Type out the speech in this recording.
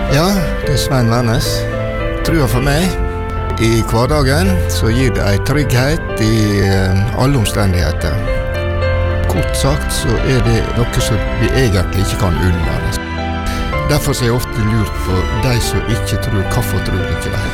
Ja, det Svein Wærnes. Trua for meg. I hverdagen så gir det en trygghet i alle omstendigheter. Kort sagt så det noe som vi egentlig ikke kan unna. Derfor så jeg ofte lurt på de som ikke tror, hvorfor tror de ikke det?